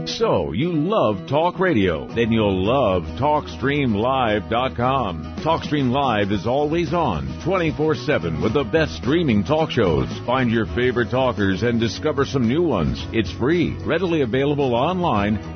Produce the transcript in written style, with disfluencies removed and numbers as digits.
So, you love talk radio? Then you'll love TalkStreamLive.com. TalkStream Live is always on, 24/7, with the best streaming talk shows. Find your favorite talkers and discover some new ones. It's free, readily available online,